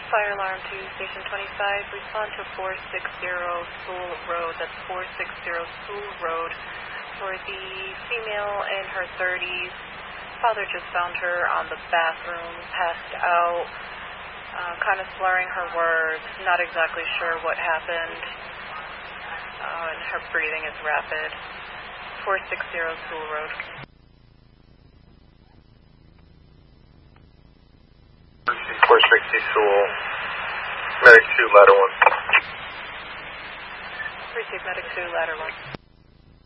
Fire alarm to Station 25. Respond to 460 Sewell Road. That's 460 Sewell Road. For the female in her 30s. Father just found her on the bathroom, passed out, kind of slurring her words. Not exactly sure what happened. And her breathing is rapid. 460 Sewell Road. 460 Sewell. Medic 2, ladder 1. Receive Medic 2, ladder 1.